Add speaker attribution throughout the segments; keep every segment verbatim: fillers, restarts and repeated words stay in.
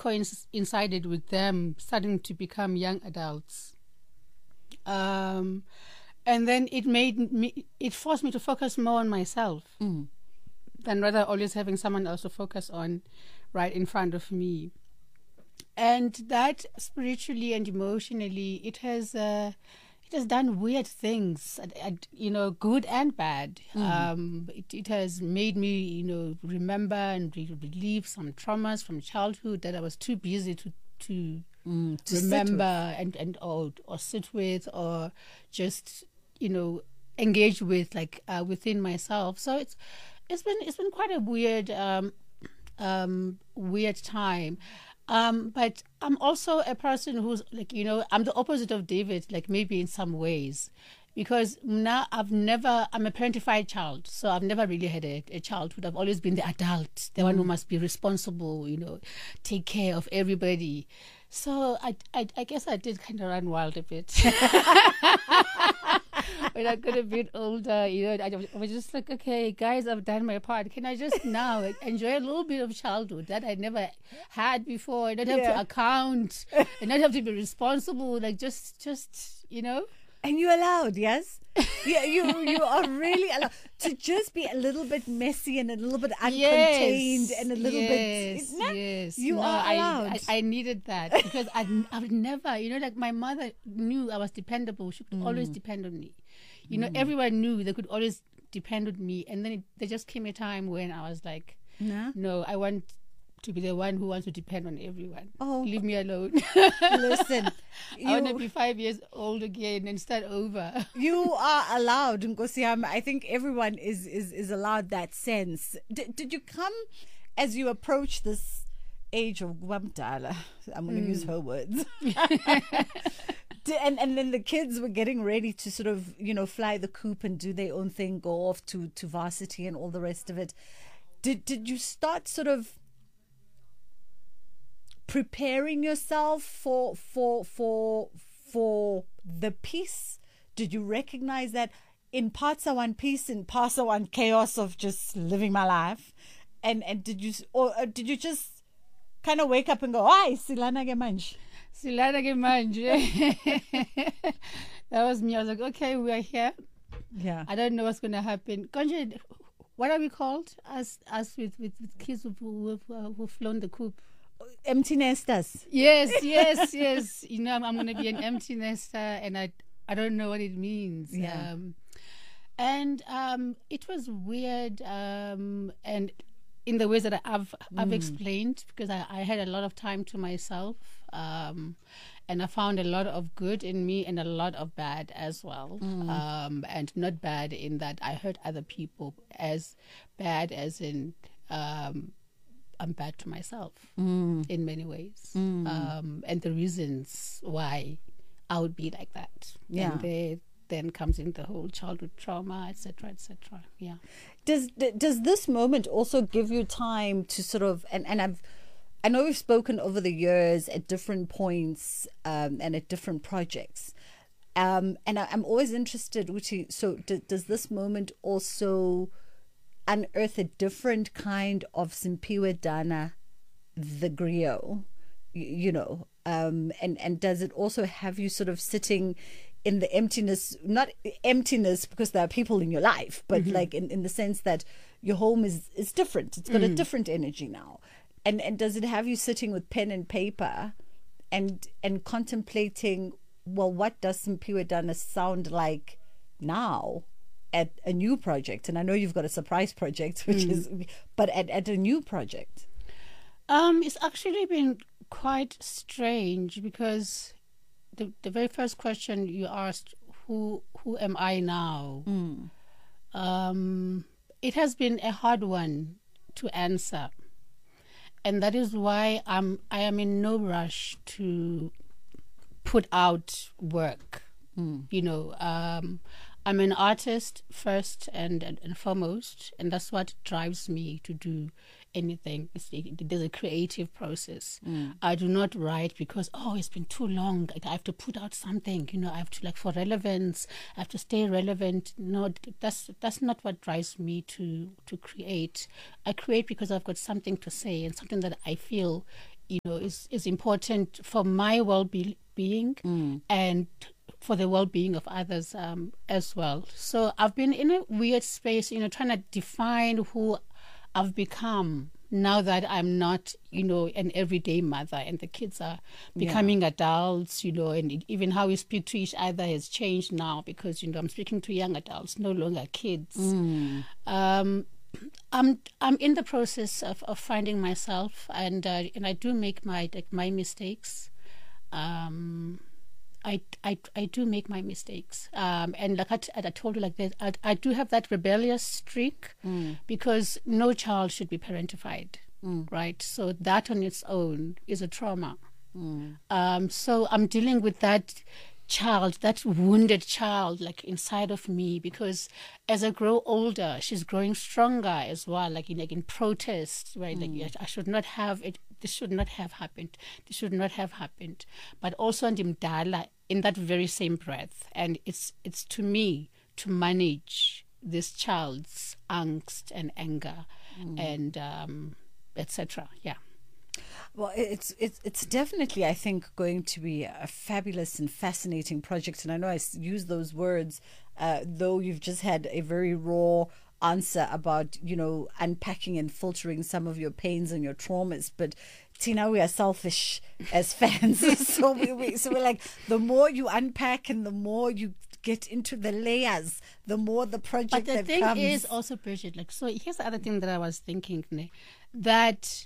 Speaker 1: coincided with them starting to become young adults. Um, and then it made me, it forced me to focus more on myself mm. than rather always having someone else to focus on right in front of me. And that spiritually and emotionally, it has uh, it has done weird things, you know, good and bad. Mm. Um, it, it has made me, you know, remember and re- relieve some traumas from childhood that I was too busy to to, mm, to remember and and or or sit with or just, you know, engage with, like uh, within myself. So it's it's been it's been quite a weird um, um, weird time. Um, but I'm also a person who's like, you know, I'm the opposite of David, like maybe in some ways, because now I've never, I'm a parentified child, so I've never really had a, a childhood. I've always been the adult, the mm. one who must be responsible, you know, take care of everybody. So I, I, I guess I did kind of run wild a bit. When I got a bit older, you know, I was just like, okay, guys, I've done my part. Can I just now enjoy a little bit of childhood that I never had before? I don't have yeah. to account and not have to be responsible. Like just, just, you know.
Speaker 2: And you're allowed, yes? Yeah, you you are really allowed to just be a little bit messy and a little bit uncontained yes, and a little
Speaker 1: yes,
Speaker 2: bit. Nah,
Speaker 1: yes,
Speaker 2: you
Speaker 1: no,
Speaker 2: are allowed.
Speaker 1: I, I, I needed that because I I would never, you know, like my mother knew I was dependable. She could mm. always depend on me. You know, mm. everyone knew they could always depend on me. And then it, there just came a time when I was like, nah. no, I want to be the one who wants to depend on everyone. Oh, leave me alone.
Speaker 2: Listen,
Speaker 1: you, I want to be five years old again and start over.
Speaker 2: You are allowed, Nkosiyam. I think everyone is is is allowed that sense. D- did you come as you approach this age of Gwamdala? I'm going to mm. use her words. And and then the kids were getting ready to sort of, you know, fly the coop and do their own thing, go off to, to varsity and all the rest of it. Did did you start sort of preparing yourself for for for for the peace? Did you recognize that in parts I want peace, in parts I want chaos of just living my life? And and did you or, or did you just kind of wake up and go, "Ay, silana ke manje"?
Speaker 1: Silana ke manje. That was me. I was like, okay, we are here.
Speaker 2: Yeah.
Speaker 1: I don't know what's going to happen. Konje, what are we called? As as with, with, with kids who who uh, who've flown the coop.
Speaker 2: Empty nesters.
Speaker 1: Yes, yes, yes. You know, I'm, I'm going to be an empty nester, and I I don't know what it means.
Speaker 2: Yeah.
Speaker 1: Um, and um, it was weird, um, and in the ways that I've I've mm. explained, because I, I had a lot of time to myself, um, and I found a lot of good in me and a lot of bad as well. Mm. Um, and not bad in that I hurt other people, as bad as in um, I'm bad to myself mm. in many ways. Mm. Um, and the reasons why I would be like that.
Speaker 2: Yeah.
Speaker 1: And they, then comes in the whole childhood trauma, et cetera, et cetera. Yeah.
Speaker 2: Does does this moment also give you time to sort of, and, and I've, I know we've spoken over the years at different points um, and at different projects. Um, and I, I'm always interested, Uchi, so d- does this moment also unearth a different kind of Simphiwe Dana, the griot, you, you know, um, and, and does it also have you sort of sitting in the emptiness, not emptiness because there are people in your life, but mm-hmm. like in, in the sense that your home is, is different. It's got mm. a different energy now. And and does it have you sitting with pen and paper and and contemplating, well, what does Simphiwe Dana sound like now at a new project? And I know you've got a surprise project, which mm. is, but at, at a new project.
Speaker 1: Um, it's actually been quite strange because The, the very first question you asked, who who am I now? Mm. Um, it has been a hard one to answer, and that is why I'm I am in no rush to put out work. Mm. You know, um, I'm an artist first and, and, and foremost, and that's what drives me to do anything. It's, it, there's a creative process. Mm. I do not write because, oh, it's been too long. I have to put out something. You know, I have to, like, for relevance, I have to stay relevant. No, that's that's not what drives me to, to create. I create because I've got something to say and something that I feel you know, is, is important for my well-being mm. and for the well-being of others um, as well. So I've been in a weird space, you know, trying to define who I've become now that I'm not, you know, an everyday mother and the kids are becoming yeah. adults, you know, and even how we speak to each other has changed now because, you know, I'm speaking to young adults, no longer kids. Mm. Um, I'm I'm in the process of, of finding myself, and uh, and I do make my like, my mistakes. Um, I, I, I do make my mistakes. Um, and like I, t- I told you, like that, I, I do have that rebellious streak mm. because no child should be parentified, mm. right? So that on its own is a trauma. Mm. Um, so I'm dealing with that child, that wounded child, like inside of me, because as I grow older, she's growing stronger as well, like in, like in protest, right? Mm. Like I should not have it. This should not have happened. This should not have happened. But also ndimdala in that very same breath. And it's it's to me to manage this child's angst and anger mm. and um, et cetera. Yeah.
Speaker 2: Well, it's it's it's definitely, I think, going to be a fabulous and fascinating project. And I know I use those words, uh, though you've just had a very raw answer about, you know, unpacking and filtering some of your pains and your traumas. But Tina, we are selfish as fans. so we, we so we're like, the more you unpack and the more you get into the layers, the more the project
Speaker 1: But the
Speaker 2: that
Speaker 1: thing
Speaker 2: comes.
Speaker 1: is also, Bridget, like, so here's the other thing that I was thinking, that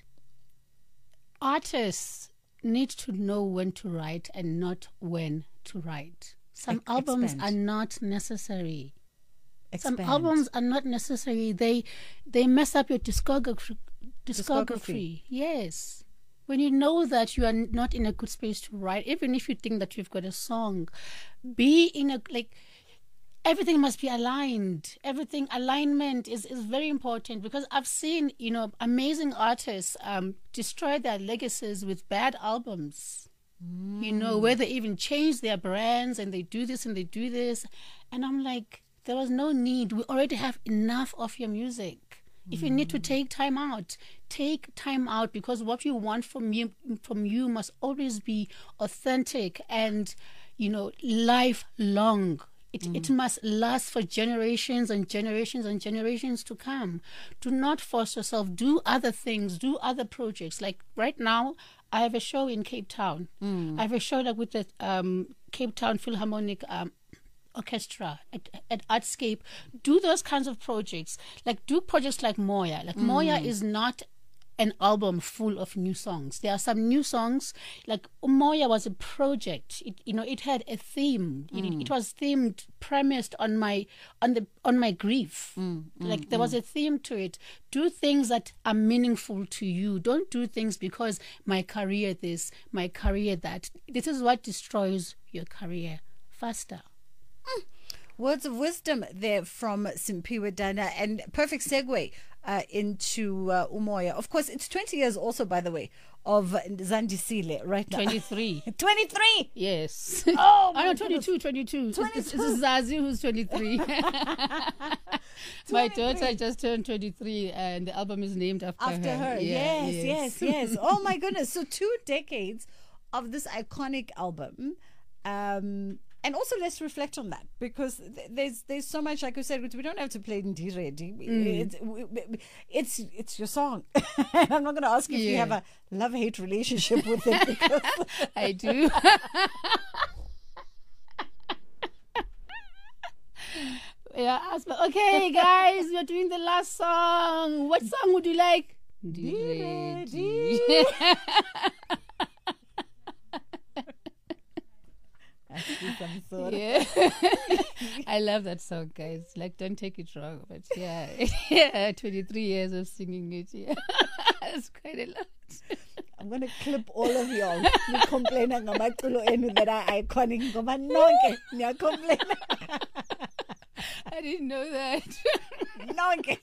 Speaker 1: artists need to know when to write and not when to write. Some Expand. albums are not necessary. Expand. Some albums are not necessary. They they mess up your discography. Discography. discography. Yes. When you know that you are not in a good space to write, even if you think that you've got a song, be in a, like, everything must be aligned. Everything, alignment is, is very important, because I've seen, you know, amazing artists um, destroy their legacies with bad albums. Mm. You know, where they even change their brands and they do this and they do this. And I'm like, there was no need. We already have enough of your music. If you need to take time out, take time out, because what you want from you from you must always be authentic and, you know, lifelong. It mm. it must last for generations and generations and generations to come. Do not force yourself. Do other things. Do other projects. Like right now, I have a show in Cape Town. Mm. I have a show like with the um, Cape Town Philharmonic um, Orchestra at, at Artscape. Do those kinds of projects. Like do projects like Moya. Like mm. Moya is not an album full of new songs. There are some new songs. Like Moya was a project. It, you know, it had a theme. Mm. It, it was themed, premised on my on the on my grief. Mm, mm, like there mm. was a theme to it. Do things that are meaningful to you. Don't do things because my career this, my career that. This is what destroys your career faster.
Speaker 2: Mm. Words of wisdom there from Simphiwe Dana, and perfect segue uh, into uh, Umoya. Of course, it's twenty years also, by the way, of Zandisile right now.
Speaker 1: twenty-three.
Speaker 2: twenty-three?
Speaker 1: Yes.
Speaker 2: Oh,
Speaker 1: I know, twenty-two, twenty-two. twenty-two. It's, it's Zazi who's twenty-three. My daughter just turned twenty-three, and the album is named after,
Speaker 2: after her. her.
Speaker 1: Yeah,
Speaker 2: yes, yes, yes, yes. Oh, my goodness. So two decades of this iconic album. Um... And also, let's reflect on that, because th- there's there's so much, like you said, we don't have to play Ndiredi. Mm. It's, it's it's your song. I'm not going to ask you yeah. if you have a love-hate relationship with it. Because
Speaker 1: I do. Yeah, okay, guys, we're doing the last song. What song would you like? Ndiredi.
Speaker 2: I'm sorry.
Speaker 1: Yeah. I love that song, guys. Like, don't take it wrong, but yeah, yeah, twenty-three years of singing it. Yeah, that's quite a lot.
Speaker 2: I'm gonna clip all of y'all. You complain ngamaculo enu that are iconic. Ngoba nonke niyakomplain.
Speaker 1: I didn't know that.
Speaker 2: Nonke.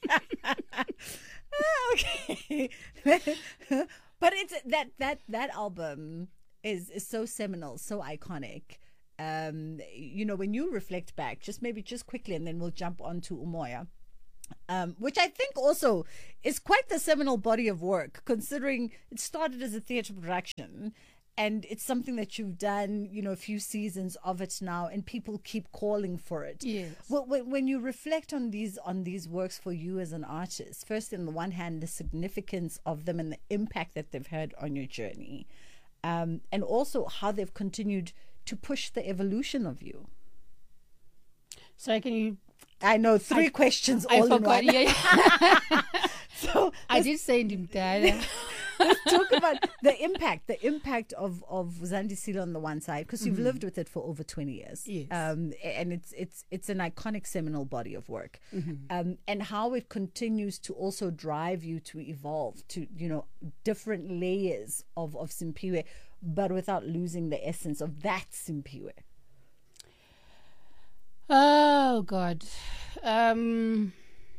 Speaker 2: Okay. But it's that that that album is is so seminal, so iconic. Um, you know, when you reflect back, just maybe just quickly, and then we'll jump on to Umoya. Um, which I think also is quite the seminal body of work, considering it started as a theatre production, and it's something that you've done, you know, a few seasons of it now, and people keep calling for it.
Speaker 1: Yes.
Speaker 2: Well, when, when you reflect on these on these works for you as an artist, first, on the one hand, the significance of them and the impact that they've had on your journey, um, and also how they've continued to push the evolution of you.
Speaker 1: So can you?
Speaker 2: I know three
Speaker 1: I,
Speaker 2: questions
Speaker 1: I
Speaker 2: all
Speaker 1: forgot,
Speaker 2: in one.
Speaker 1: Yeah.
Speaker 2: So
Speaker 1: I did say in
Speaker 2: let's talk about the impact, the impact of of Zandisile on the one side, because you've mm-hmm. lived with it for over twenty years,
Speaker 1: yes.
Speaker 2: um, and it's it's it's an iconic seminal body of work,
Speaker 1: mm-hmm.
Speaker 2: um, and how it continues to also drive you to evolve to, you know, different layers of of Simpiwe, but without losing the essence of that Simpiwe.
Speaker 1: Oh God. Um,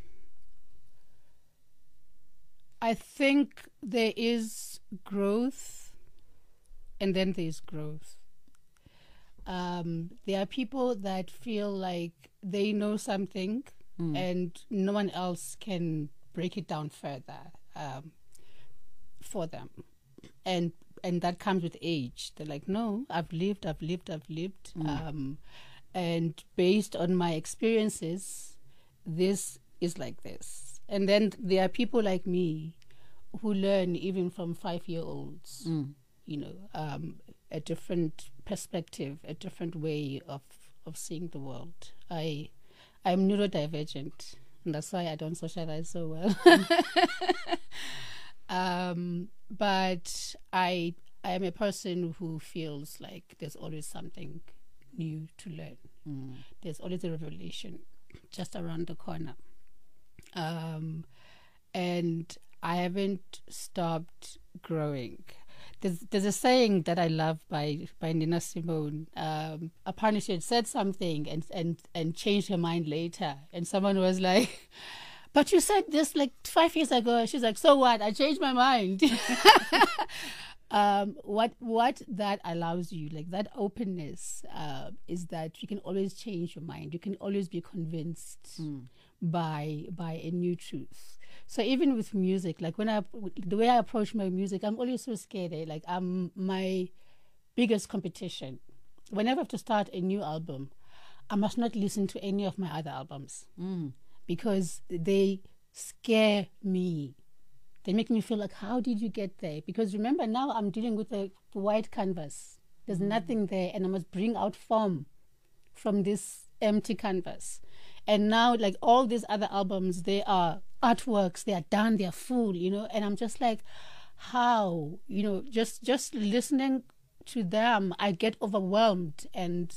Speaker 1: I think there is growth and then there's growth. Um, there are people that feel like they know something mm. and no one else can break it down further um, for them. And and that comes with age. They're like, no, I've lived, I've lived, I've lived. Mm. Um, and based on my experiences, this is like this. And then there are people like me who learn even from five-year-olds, mm. you know, um, a different perspective, a different way of, of seeing the world. I, I'm neurodivergent, and that's why I don't socialize so well. um, but I, I am a person who feels like there's always something new to learn. Mm. There's always a revelation just around the corner. Um, and I haven't stopped growing. There's, there's a saying that I love by, by Nina Simone. Um, apparently she had said something and, and, and changed her mind later. And someone was like, but you said this like five years ago. And she's like, so what? I changed my mind. Um, what what that allows you, like that openness, uh, is that you can always change your mind. You can always be convinced mm. by by a new truth. So even with music, like when I the way I approach my music, I'm always so scared. Eh? Like I'm my biggest competition. Whenever I have to start a new album, I must not listen to any of my other albums mm. because they scare me. They make me feel like, how did you get there? Because remember, now I'm dealing with a white canvas. There's mm. nothing there, and I must bring out form from this empty canvas. And now, like all these other albums, they are artworks. They are done. They are full, you know. And I'm just like, how? You know, just just listening to them, I get overwhelmed, and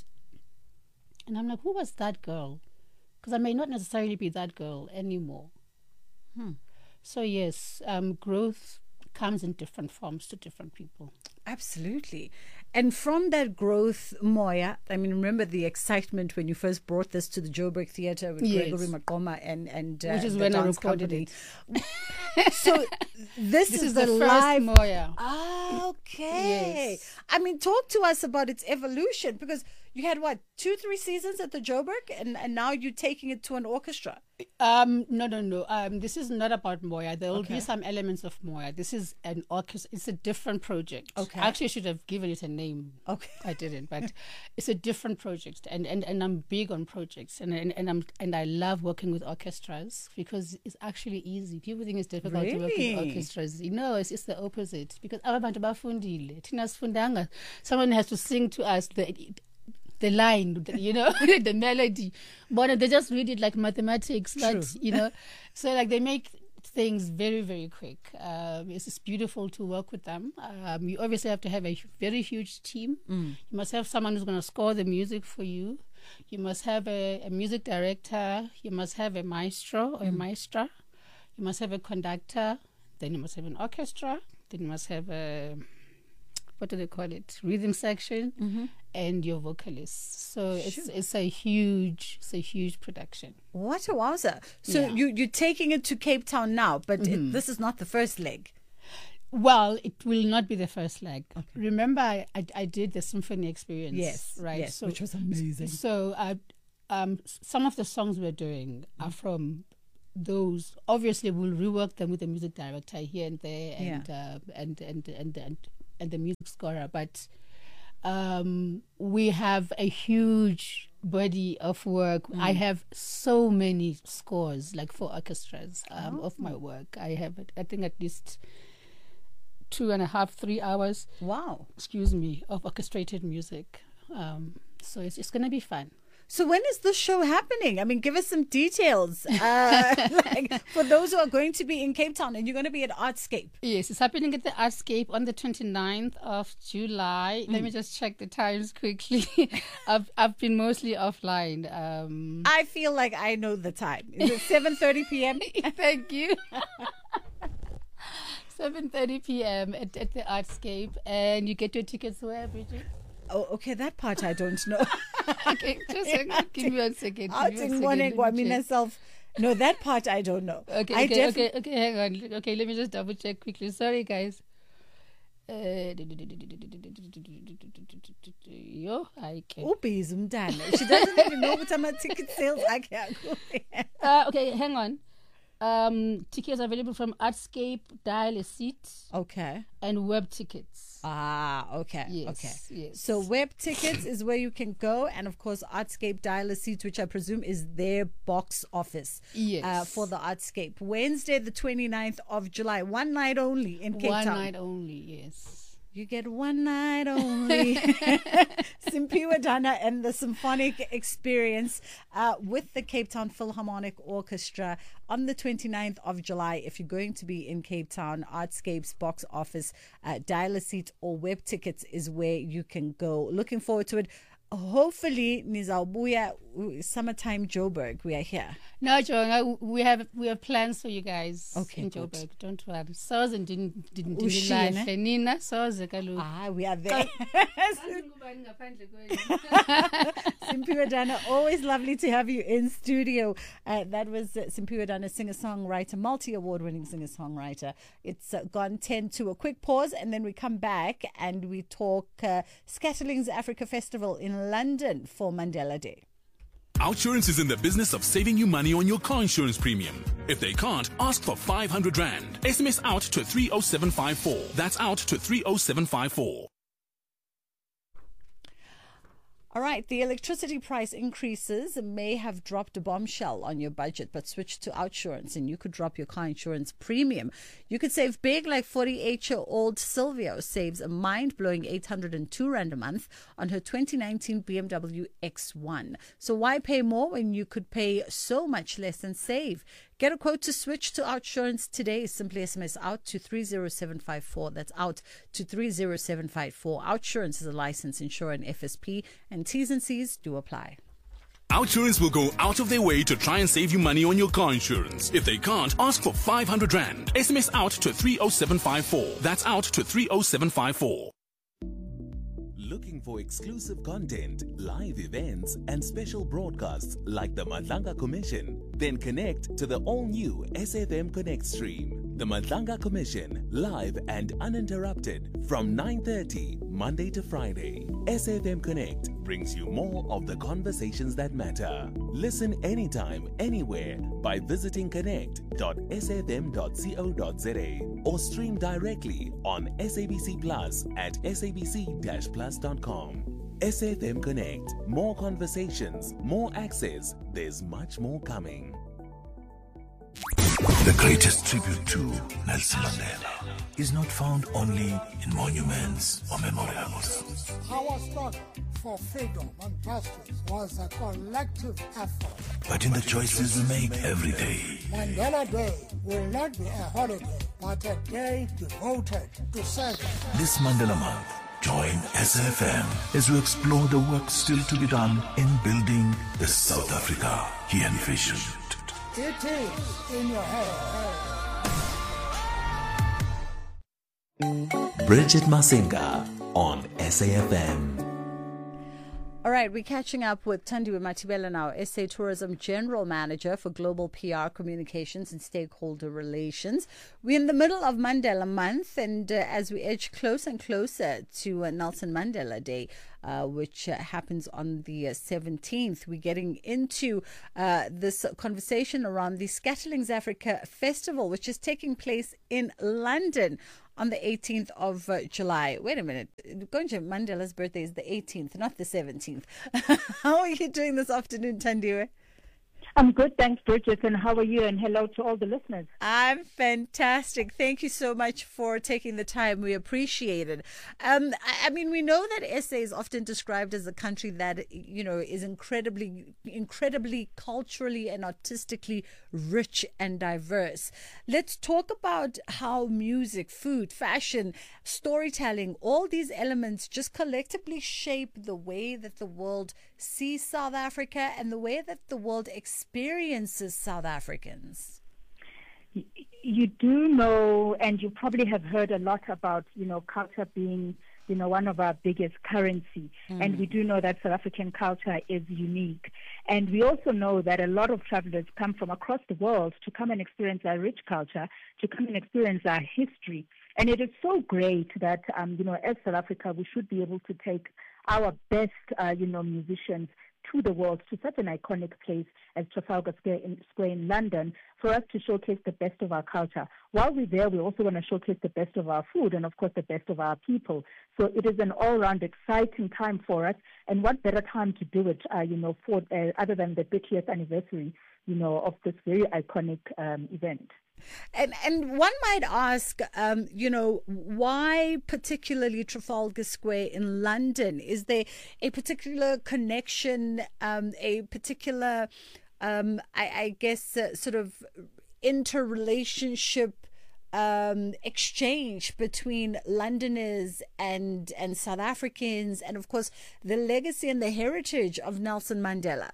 Speaker 1: and I'm like, who was that girl? Because I may not necessarily be that girl anymore. Hmm. So yes, um, growth comes in different forms to different people.
Speaker 2: Absolutely. And from that growth, Moya, I mean, remember the excitement when you first brought this to the Joburg Theatre with yes. Gregory Maqoma and, and uh,
Speaker 1: which is
Speaker 2: the
Speaker 1: when
Speaker 2: dance
Speaker 1: I recorded
Speaker 2: company.
Speaker 1: it.
Speaker 2: So this,
Speaker 1: this
Speaker 2: is,
Speaker 1: is
Speaker 2: the,
Speaker 1: the
Speaker 2: live
Speaker 1: first Moya.
Speaker 2: Ah, okay.
Speaker 1: Yes.
Speaker 2: I mean, talk to us about its evolution, because you had what, two, three seasons at the Joburg, and, and now you're taking it to an orchestra.
Speaker 1: Um, no, no, no. Um, this is not about Moya. There will
Speaker 2: Okay.
Speaker 1: be some elements of Moya. This is an orchestra. It's a different project.
Speaker 2: Okay.
Speaker 1: I actually should have given it a name.
Speaker 2: Okay.
Speaker 1: I didn't, but it's a different project, and, and, and I'm big on projects, and, and and I'm and I love working with orchestras because it's actually easy. People think it's difficult to work
Speaker 2: Really?
Speaker 1: with orchestras. You know, it's, it's the opposite, because abantu bafundile, thina sifundanga. Someone has to sing to us the the line, you know, the melody. But they just read it like mathematics.
Speaker 2: True.
Speaker 1: But you know, so like they make things very, very quick. Um, it's just beautiful to work with them. Um, you obviously have to have a hu- very huge team.
Speaker 2: Mm.
Speaker 1: You must have someone who's going to score the music for you. You must have a, a music director. You must have a maestro or
Speaker 2: Mm.
Speaker 1: a maestra. You must have a conductor. Then you must have an orchestra. Then you must have a, what do they call it, rhythm section,
Speaker 2: Mm-hmm.
Speaker 1: and your vocalists. So
Speaker 2: Sure.
Speaker 1: it's it's a huge, it's a huge production.
Speaker 2: What a wowza. So
Speaker 1: Yeah.
Speaker 2: you, you're taking it to Cape Town now, but it,
Speaker 1: Mhm.
Speaker 2: this is not the first leg.
Speaker 1: Well, it will not be the first leg.
Speaker 2: Okay.
Speaker 1: Remember, I, I I did the symphony experience.
Speaker 2: Yes,
Speaker 1: right.
Speaker 2: yes,
Speaker 1: so
Speaker 2: which was amazing.
Speaker 1: So uh, um, s- some of the songs we're doing are from those. Obviously, we'll rework them with the music director here and there, and
Speaker 2: Yeah.
Speaker 1: uh, and, and and and and the music scorer. But um, we have a huge body of work.
Speaker 2: Mm.
Speaker 1: I have so many scores, like for orchestras, um,
Speaker 2: Oh.
Speaker 1: of my work. I have, I think, at least two and a half, three hours.
Speaker 2: Wow.
Speaker 1: Excuse me, of orchestrated music. Um, so it's it's gonna be fun.
Speaker 2: So when is this show happening? I mean, give us some details. Uh, like for those who are going to be in Cape Town, and you're going to be at Artscape.
Speaker 1: Yes, it's happening at the Artscape on the twenty-ninth of July.
Speaker 2: Mm.
Speaker 1: Let me just check the times quickly. I've I've been mostly offline. Um,
Speaker 2: I feel like I know the time. Is it seven thirty p.m.?
Speaker 1: Thank you. seven thirty p.m. At, at the Artscape, and you get your tickets where, Bridget?
Speaker 2: Oh, okay, that part I don't know.
Speaker 1: Okay, just a, give me one second.
Speaker 2: Out
Speaker 1: give me
Speaker 2: in
Speaker 1: one
Speaker 2: morning,
Speaker 1: second, let
Speaker 2: I
Speaker 1: me
Speaker 2: mean,
Speaker 1: check.
Speaker 2: myself. No, that part I don't know.
Speaker 1: Okay,
Speaker 2: I
Speaker 1: okay,
Speaker 2: defi-
Speaker 1: okay, okay, hang on. Okay, let me just double check quickly. Sorry, guys. Uh, yo, I can.
Speaker 2: Ubhizi umntana. She doesn't even know what my ticket sales I can't go.
Speaker 1: Uh, okay, hang on. Um, tickets are available from Artscape, Dial a Seat,
Speaker 2: Okay.
Speaker 1: and web tickets.
Speaker 2: Ah, okay.
Speaker 1: Yes,
Speaker 2: Okay.
Speaker 1: yes.
Speaker 2: So web tickets is where you can go, and of course Artscape Dial a Seat, which I presume is their box office.
Speaker 1: Yes.
Speaker 2: Uh, for the Artscape. Wednesday the twenty-ninth of July. One night only in Cape
Speaker 1: One
Speaker 2: Town.
Speaker 1: night only, yes.
Speaker 2: You get one night only. Simpiwe Dana and the symphonic experience uh, with the Cape Town Philharmonic Orchestra on the twenty-ninth of July. If you're going to be in Cape Town, Artscape's box office, uh, Dial a Seat or web tickets is where you can go. Looking forward to it. Hopefully, Nizaubuya, summertime Joburg, we are here.
Speaker 1: No, Joanna, we have we have plans for you guys.
Speaker 2: Okay,
Speaker 1: in
Speaker 2: good.
Speaker 1: Joburg. Don't worry. Soze didn't didn't
Speaker 2: Ushiyene?
Speaker 1: lahle nina soze kaloku.
Speaker 2: Ah, we are there. Simpiwe Dana, always lovely to have you in studio. Uh, that was uh, Simpiwe Dana, singer-songwriter, multi-award winning singer-songwriter. It's uh, gone ten to a quick pause, and then we come back and we talk uh, Scatterlings Africa Festival in London for Mandela Day.
Speaker 3: Outsurance is in the business of saving you money on your car insurance premium. If they can't, ask for five hundred rand. S M S out to three oh seven five four. That's out to three oh seven five four.
Speaker 2: All right, the electricity price increases may have dropped a bombshell on your budget, but switch to Outsurance and you could drop your car insurance premium. You could save big, like forty-eight-year-old Silvio saves a mind-blowing eight hundred two rand a month on her twenty nineteen B M W X one. So why pay more when you could pay so much less and save? Get a quote to switch to Outsurance today. Simply S M S out to three oh seven five four. That's out to three oh seven five four. Outsurance is a licensed insurer and F S P, and T's and C's do apply.
Speaker 3: Outsurance will go out of their way to try and save you money on your car insurance. If they can't, ask for five hundred rand. S M S out to three oh seven five four. That's out to three oh seven five four.
Speaker 4: Looking for exclusive content, live events, and special broadcasts like the Madlanga Commission? Then connect to the all-new S F M Connect stream. The Madlanga Commission, live and uninterrupted from nine thirty, Monday to Friday. S F M Connect brings you more of the conversations that matter. Listen anytime, anywhere by visiting connect dot s f m dot co dot z a or stream directly on S A B C Plus at s a b c dash plus dot com. S F M Connect. More conversations, more access. There's much more coming.
Speaker 5: The greatest tribute to Nelson Mandela is not found only in monuments or memorials.
Speaker 6: Our struggle for freedom and justice was a collective effort.
Speaker 5: But in the choices we make every day.
Speaker 6: Mandela Day will not be a holiday, but a day devoted to service.
Speaker 5: This Mandela Month, join S F M as we explore the work still to be done in building the South Africa he envisioned.
Speaker 6: It is in your head.
Speaker 4: Bridget Masinga on S A F M.
Speaker 2: All right, we're catching up with Thandiwe Mathibela now, S A Tourism General Manager for Global P R Communications and Stakeholder Relations. We're in the middle of Mandela Month, and uh, as we edge closer and closer to uh, Nelson Mandela Day, uh, which uh, happens on the uh, seventeenth, we're getting into uh, this conversation around the Scatterlings Africa Festival, which is taking place in London on the eighteenth of uh, July. Wait a minute. Gonja Mandela's birthday is the eighteenth, not the seventeenth. How are you doing this afternoon, Thandiwe?
Speaker 7: I'm good, thanks, Bridget, and how are you? And hello to all the listeners.
Speaker 2: I'm fantastic. Thank you so much for taking the time. We appreciate it. Um, I, I mean, we know that S A is often described as a country that, you know, is incredibly, incredibly culturally and artistically rich and diverse. Let's talk about how music, food, fashion, storytelling, all these elements just collectively shape the way that the world sees South Africa and the way that the world experiences South Africans.
Speaker 7: You do know, and you probably have heard a lot about, you know, culture being, you know, one of our biggest currency. Mm. And we do know that South African culture is unique. And we also know that a lot of travelers come from across the world to come and experience our rich culture, to come and experience our history. And it is so great that, um, you know, as South Africa, we should be able to take our best, uh, you know, musicians to the world, to such an iconic place as Trafalgar Square in, Square in London, for us to showcase the best of our culture. While we're there, we also want to showcase the best of our food and, of course, the best of our people. So it is an all-round exciting time for us. And what better time to do it, uh, you know, for uh, other than the thirtieth anniversary, you know, of this very iconic um, event.
Speaker 2: And and one might ask, um, you know, why particularly Trafalgar Square in London? Is there a particular connection, um, a particular, um, I, I guess, uh, sort of interrelationship um, exchange between Londoners and, and South Africans, and of course the legacy and the heritage of Nelson Mandela?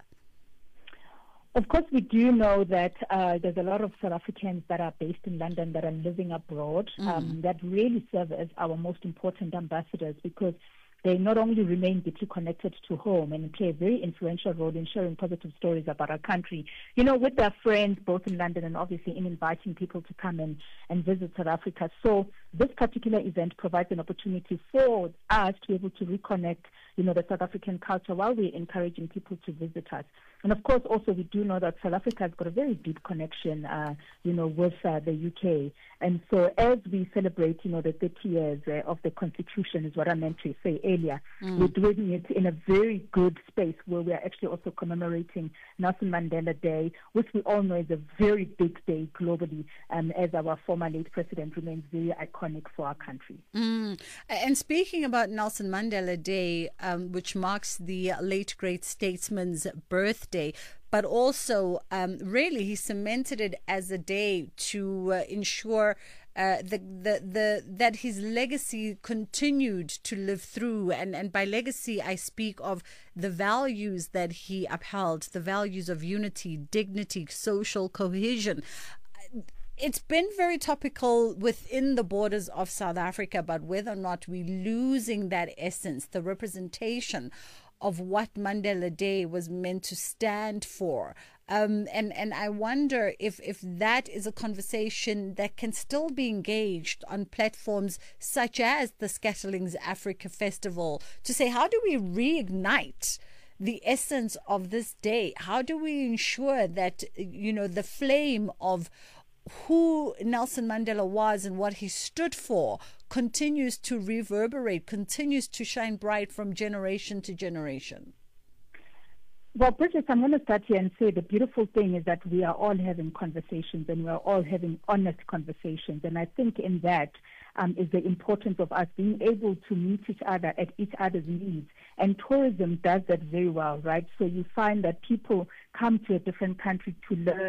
Speaker 7: Of course, we do know that uh, there's a lot of South Africans that are based in London that are living abroad mm. um, that really serve as our most important ambassadors, because they not only remain deeply connected to home and play a very influential role in sharing positive stories about our country, you know, with their friends both in London and obviously in inviting people to come in and visit South Africa. So this particular event provides an opportunity for us to be able to reconnect, you know, the South African culture while we're encouraging people to visit us. And of course, also, we do know that South Africa has got a very deep connection, uh, you know, with uh, the U K. And so as we celebrate, you know, the thirty years uh, of the Constitution, is what I meant to say earlier, mm. we're doing it in a very good space where we are actually also commemorating Nelson Mandela Day, which we all know is a very big day globally, um, as our former late president remains very iconic for our country.
Speaker 2: Mm. And speaking about Nelson Mandela Day, um, which marks the late great statesman's birthday, Day, but also um, really he cemented it as a day to uh, ensure uh, the, the the that his legacy continued to live through, and and by legacy I speak of the values that he upheld, the values of unity, dignity, social cohesion. It's been very topical within the borders of South Africa, but whether or not we're losing that essence, the representation of what Mandela Day was meant to stand for. Um, and, and I wonder if, if that is a conversation that can still be engaged on platforms such as the Scatterlings Africa Festival, to say, how do we reignite the essence of this day? How do we ensure that, you know, the flame of who Nelson Mandela was and what he stood for continues to reverberate, continues to shine bright from generation to generation?
Speaker 7: Well, Bridget, I'm going to start here and say the beautiful thing is that we are all having conversations, and we are all having honest conversations. And I think in that um, is the importance of us being able to meet each other at each other's needs. And tourism does that very well, right? So you find that people come to a different country to learn,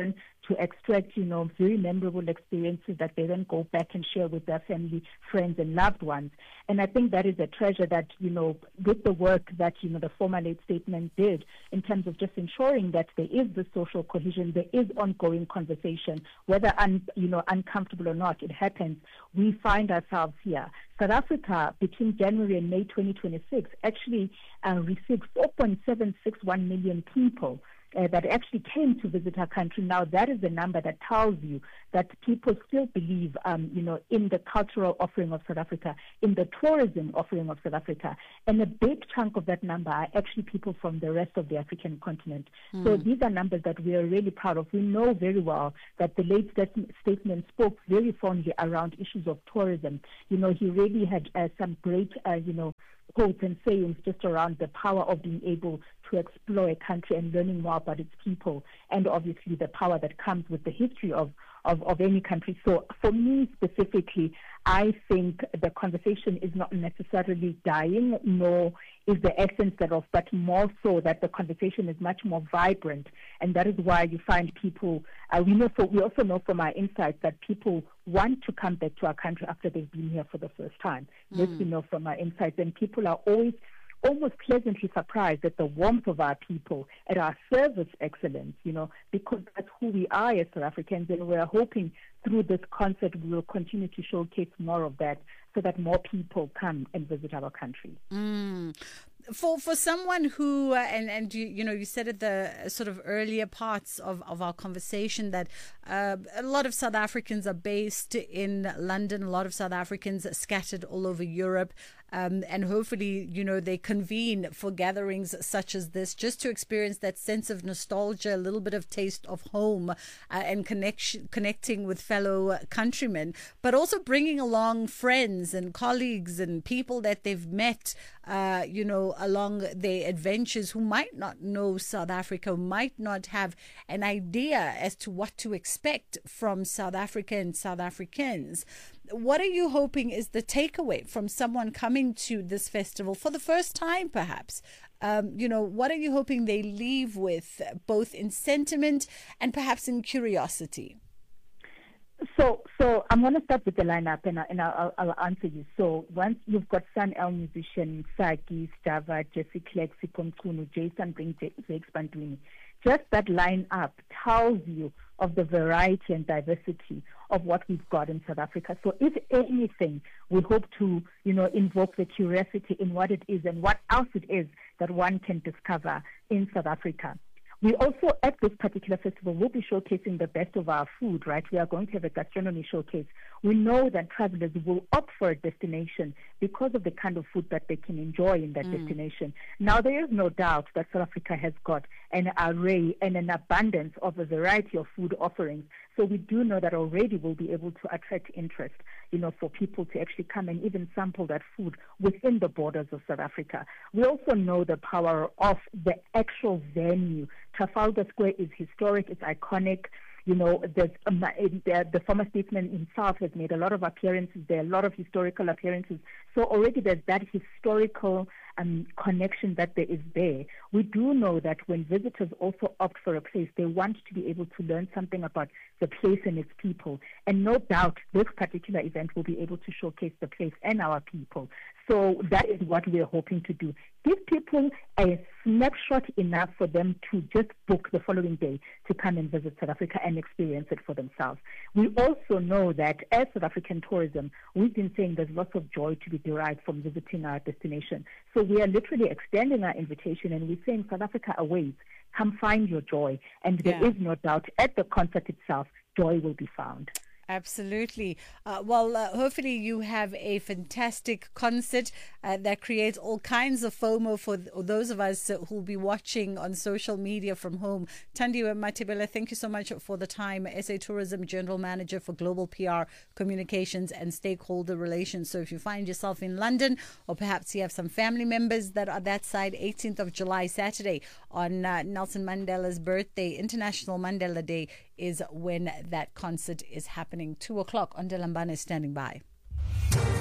Speaker 7: to extract, you know, very memorable experiences that they then go back and share with their family, friends, and loved ones. And I think that is a treasure that, you know, with the work that, you know, the former late statement did in terms of just ensuring that there is the social cohesion, there is ongoing conversation, whether, un, you know, uncomfortable or not, it happens. We find ourselves here. South Africa, between January and May twenty twenty-six, actually uh, received four point seven six one million people Uh, that actually came to visit our country. Now, that is a number that tells you that people still believe, um, you know, in the cultural offering of South Africa, in the tourism offering of South Africa. And a big chunk of that number are actually people from the rest of the African continent. Mm. So these are numbers that we are really proud of. We know very well that the late statement spoke very fondly around issues of tourism. You know, he really had uh, some great, uh, you know, quotes and sayings just around the power of being able to explore a country and learning more about its people, and obviously the power that comes with the history of, of, of any country. So for me specifically, I think the conversation is not necessarily dying, nor is the essence thereof, but more so that the conversation is much more vibrant. And that is why you find people, uh, we know, so we also know from our insights that people want to come back to our country after they've been here for the first time. Mm. This we know from our insights. And people are always almost pleasantly surprised at the warmth of our people, at our service excellence, you know, because that's who we are as South Africans, and we're hoping through this concert we will continue to showcase more of that so that more people come and visit our country.
Speaker 2: Mm. For for someone who, uh, and, and you, you know, you said at the sort of earlier parts of, of our conversation that uh, a lot of South Africans are based in London, a lot of South Africans are scattered all over Europe. Um, and hopefully, you know, they convene for gatherings such as this just to experience that sense of nostalgia, a little bit of taste of home, uh, and connection, connecting with fellow countrymen, but also bringing along friends and colleagues and people that they've met, uh, you know, along their adventures who might not know South Africa, might not have an idea as to what to expect from South Africa and South Africans. What are you hoping is the takeaway from someone coming to this festival for the first time, perhaps? Um, you know, what are you hoping they leave with, both in sentiment and perhaps in curiosity?
Speaker 7: So, so I'm going to start with the lineup, and, I, and I'll, I'll answer you. So, once you've got Sun El musician, Saki, Stava, Jesse Clark, Sipho Mchunu, Jason Bring, Jakes Bantwini, just that lineup tells you of the variety and diversity of what we've got in South Africa. So if anything, we hope to, you know, invoke the curiosity in what it is and what else it is that one can discover in South Africa. We also, at this particular festival, will be showcasing the best of our food, right? We are going to have a gastronomy showcase. We know that travelers will opt for a destination because of the kind of food that they can enjoy in that mm. destination. Now, there is no doubt that South Africa has got an array and an abundance of a variety of food offerings. So we do know that already we'll be able to attract interest, you know, for people to actually come and even sample that food within the borders of South Africa. We also know the power of the actual venue. Trafalgar Square is historic, it's iconic. You know, there's, um, the, the former statesman himself has made a lot of appearances there, a lot of historical appearances. So already there's that historical um, connection that there is there. We do know that when visitors also opt for a place, they want to be able to learn something about the place and its people. And no doubt this particular event will be able to showcase the place and our people. So that is what we're hoping to do. Give people a snapshot enough for them to just book the following day to come and visit South Africa and experience it for themselves. We also know that as South African tourism, we've been saying there's lots of joy to be derived from visiting our destination. So we are literally extending our invitation and we're saying South Africa awaits. Come find your joy. And there yeah. is no doubt at the concert itself, joy will be found.
Speaker 2: Absolutely. Uh, well, uh, hopefully you have a fantastic concert uh, that creates all kinds of FOMO for th- those of us uh, who will be watching on social media from home. Thandiwe Matebela, thank you so much for the time. S A Tourism General Manager for Global P R, Communications and Stakeholder Relations. So if you find yourself in London, or perhaps you have some family members that are that side, eighteenth of July, Saturday, on uh, Nelson Mandela's birthday, International Mandela Day, is when that concert is happening. Two o'clock on Delambane is standing by.